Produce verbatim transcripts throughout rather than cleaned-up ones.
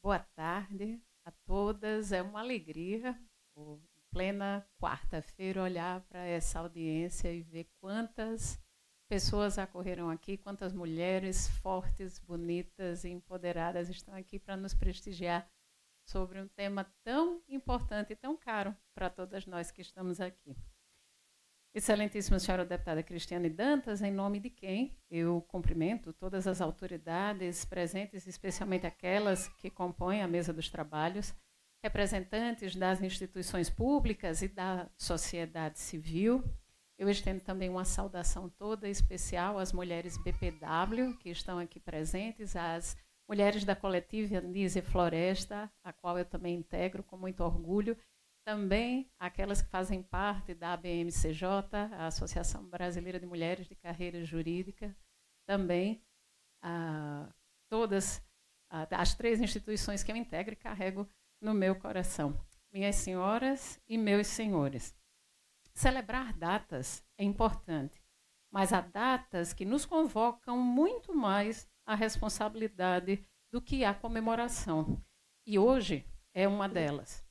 Boa tarde a todas. É uma alegria, em plena quarta-feira, olhar para essa audiência e ver quantas pessoas acorreram aqui, quantas mulheres fortes, bonitas e empoderadas estão aqui para nos prestigiar sobre um tema tão importante e tão caro para todas nós que estamos aqui. Excelentíssima senhora deputada Cristiane Dantas, em nome de quem eu cumprimento todas as autoridades presentes, especialmente aquelas que compõem a mesa dos trabalhos, representantes das instituições públicas e da sociedade civil. Eu estendo também uma saudação toda especial às mulheres B P W que estão aqui presentes, às mulheres da coletiva Nise Floresta, a qual eu também integro com muito orgulho, também aquelas que fazem parte da A B M C J, a Associação Brasileira de Mulheres de Carreira Jurídica, também ah, todas ah, as três instituições que eu integro e carrego no meu coração. Minhas senhoras e meus senhores, celebrar datas é importante, mas há datas que nos convocam muito mais a responsabilidade do que a comemoração. E hoje é uma delas.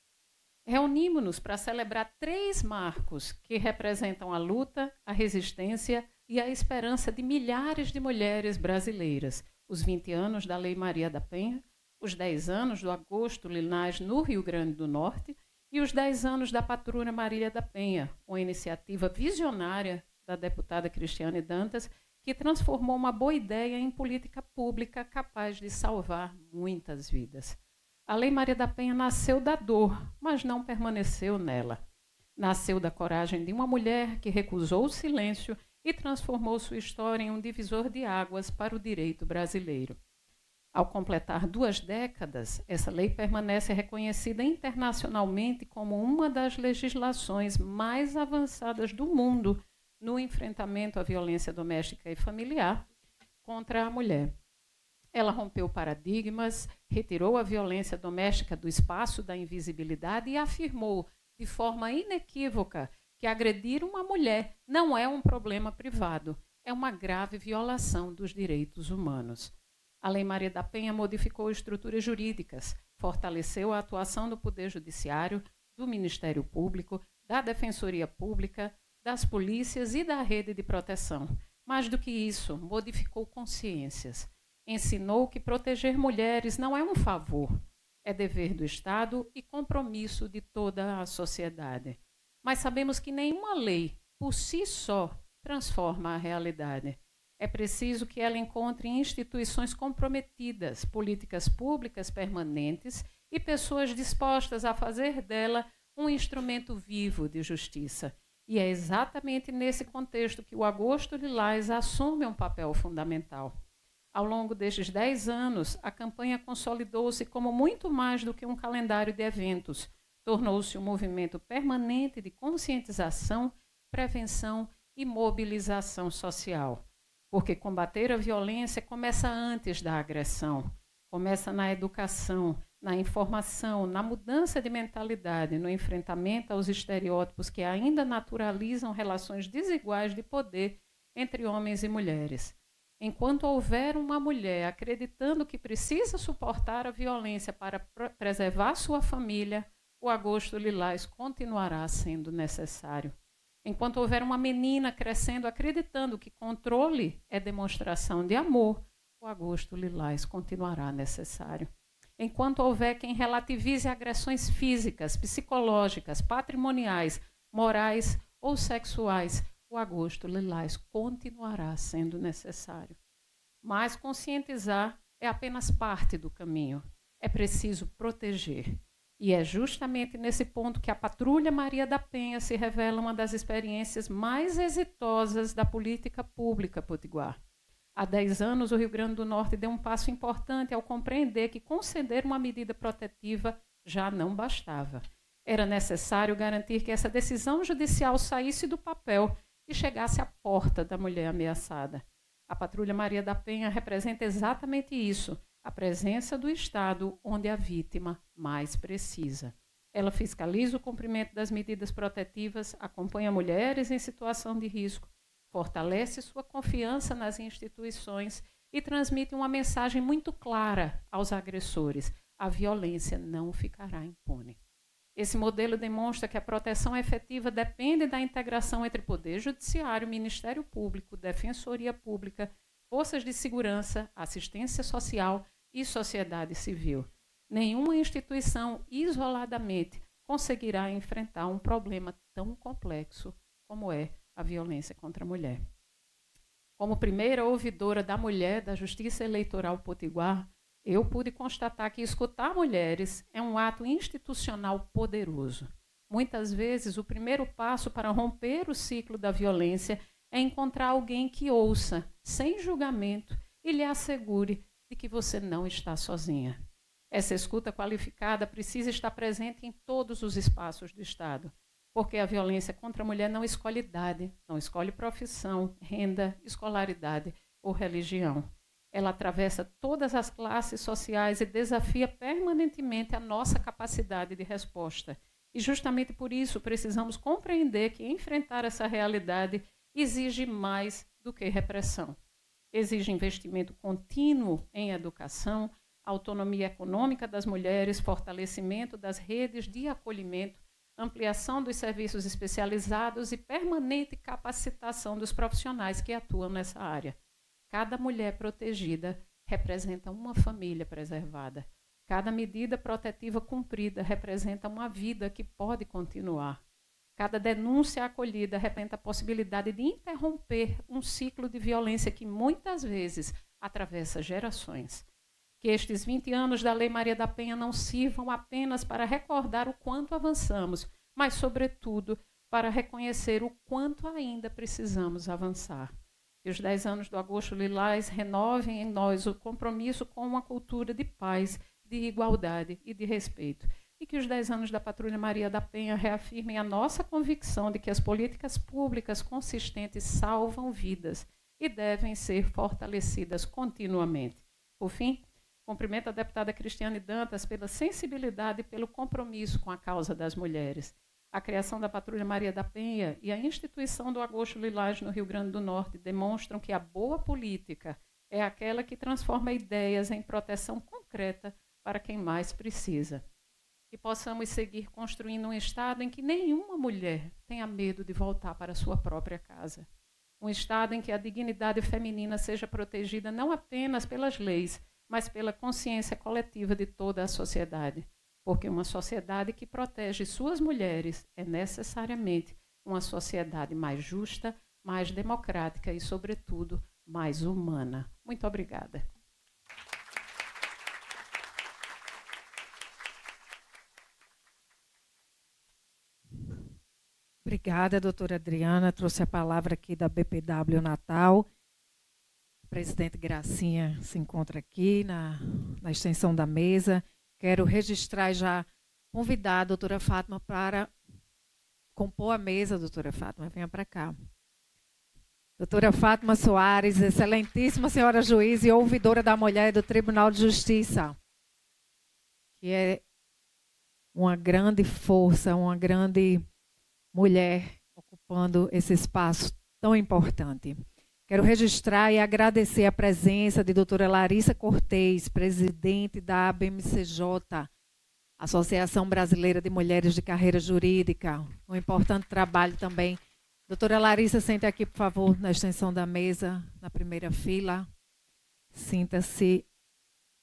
Reunimos-nos para celebrar três marcos que representam a luta, a resistência e a esperança de milhares de mulheres brasileiras. Os vinte anos da Lei Maria da Penha, os dez anos do Agosto Lilás no Rio Grande do Norte e os dez anos da Patrulha Maria da Penha, uma iniciativa visionária da deputada Cristiane Dantas, que transformou uma boa ideia em política pública capaz de salvar muitas vidas. A Lei Maria da Penha nasceu da dor, mas não permaneceu nela. Nasceu da coragem de uma mulher que recusou o silêncio e transformou sua história em um divisor de águas para o direito brasileiro. Ao completar duas décadas, essa lei permanece reconhecida internacionalmente como uma das legislações mais avançadas do mundo no enfrentamento à violência doméstica e familiar contra a mulher. Ela rompeu paradigmas, retirou a violência doméstica do espaço da invisibilidade e afirmou de forma inequívoca que agredir uma mulher não é um problema privado, é uma grave violação dos direitos humanos. A Lei Maria da Penha modificou estruturas jurídicas, fortaleceu a atuação do Poder Judiciário, do Ministério Público, da Defensoria Pública, das polícias e da rede de proteção. Mais do que isso, modificou consciências. Ensinou que proteger mulheres não é um favor, é dever do Estado e compromisso de toda a sociedade. Mas sabemos que nenhuma lei, por si só, transforma a realidade. É preciso que ela encontre instituições comprometidas, políticas públicas permanentes e pessoas dispostas a fazer dela um instrumento vivo de justiça. E é exatamente nesse contexto que o Agosto Lilás assume um papel fundamental. Ao longo destes dez anos, a campanha consolidou-se como muito mais do que um calendário de eventos. Tornou-se um movimento permanente de conscientização, prevenção e mobilização social. Porque combater a violência começa antes da agressão, começa na educação, na informação, na mudança de mentalidade, no enfrentamento aos estereótipos que ainda naturalizam relações desiguais de poder entre homens e mulheres. Enquanto houver uma mulher acreditando que precisa suportar a violência para preservar sua família, o Agosto Lilás continuará sendo necessário. Enquanto houver uma menina crescendo acreditando que controle é demonstração de amor, o Agosto Lilás continuará necessário. Enquanto houver quem relativize agressões físicas, psicológicas, patrimoniais, morais ou sexuais, o Agosto Lilás continuará sendo necessário. Mas conscientizar é apenas parte do caminho. É preciso proteger. E é justamente nesse ponto que a Patrulha Maria da Penha se revela uma das experiências mais exitosas da política pública potiguar. Há dez anos, o Rio Grande do Norte deu um passo importante ao compreender que conceder uma medida protetiva já não bastava. Era necessário garantir que essa decisão judicial saísse do papel e chegasse à porta da mulher ameaçada. A Patrulha Maria da Penha representa exatamente isso, a presença do Estado onde a vítima mais precisa. Ela fiscaliza o cumprimento das medidas protetivas, acompanha mulheres em situação de risco, fortalece sua confiança nas instituições e transmite uma mensagem muito clara aos agressores. a violência não ficará impune. Esse modelo demonstra que a proteção efetiva depende da integração entre Poder Judiciário, Ministério Público, Defensoria Pública, forças de segurança, assistência social e sociedade civil. Nenhuma instituição, isoladamente, conseguirá enfrentar um problema tão complexo como é a violência contra a mulher. Como primeira ouvidora da mulher da Justiça Eleitoral Potiguar, eu pude constatar que escutar mulheres é um ato institucional poderoso. Muitas vezes, o primeiro passo para romper o ciclo da violência é encontrar alguém que ouça, sem julgamento, e lhe assegure de que você não está sozinha. Essa escuta qualificada precisa estar presente em todos os espaços do Estado, porque a violência contra a mulher não escolhe idade, não escolhe profissão, renda, escolaridade ou religião. Ela atravessa todas as classes sociais e desafia permanentemente a nossa capacidade de resposta. E justamente por isso precisamos compreender que enfrentar essa realidade exige mais do que repressão. Exige investimento contínuo em educação, autonomia econômica das mulheres, fortalecimento das redes de acolhimento, ampliação dos serviços especializados e permanente capacitação dos profissionais que atuam nessa área. Cada mulher protegida representa uma família preservada. Cada medida protetiva cumprida representa uma vida que pode continuar. Cada denúncia acolhida representa a possibilidade de interromper um ciclo de violência que muitas vezes atravessa gerações. Que estes vinte anos da Lei Maria da Penha não sirvam apenas para recordar o quanto avançamos, mas, sobretudo, para reconhecer o quanto ainda precisamos avançar. Que os dez anos do Agosto Lilás renovem em nós o compromisso com uma cultura de paz, de igualdade e de respeito. E que os dez anos da Patrulha Maria da Penha reafirmem a nossa convicção de que as políticas públicas consistentes salvam vidas e devem ser fortalecidas continuamente. Por fim, cumprimento a deputada Cristiane Dantas pela sensibilidade e pelo compromisso com a causa das mulheres. A criação da Patrulha Maria da Penha e a instituição do Agosto Lilás no Rio Grande do Norte demonstram que a boa política é aquela que transforma ideias em proteção concreta para quem mais precisa. Que possamos seguir construindo um Estado em que nenhuma mulher tenha medo de voltar para a sua própria casa. Um Estado em que a dignidade feminina seja protegida não apenas pelas leis, mas pela consciência coletiva de toda a sociedade. Porque uma sociedade que protege suas mulheres é necessariamente uma sociedade mais justa, mais democrática e, sobretudo, mais humana. Muito obrigada. Obrigada, doutora Adriana. Trouxe a palavra aqui da B P W Natal. O presidente Gracinha se encontra aqui na, na extensão da mesa. Quero registrar e já convidar a doutora Fátima para compor a mesa. Doutora Fátima, venha para cá. Doutora Fátima Soares, excelentíssima senhora juíza e ouvidora da mulher do Tribunal de Justiça, que é uma grande força, uma grande mulher ocupando esse espaço tão importante. Quero registrar e agradecer a presença de doutora Larissa Cortez, presidente da A B M C J, Associação Brasileira de Mulheres de Carreira Jurídica. Um importante trabalho também. Doutora Larissa, sente aqui, por favor, na extensão da mesa, na primeira fila. Sinta-se